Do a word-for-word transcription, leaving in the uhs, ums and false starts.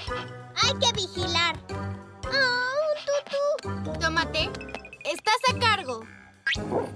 Hay que vigilar. ¡Oh, un tutú! Tómate. Estás a cargo.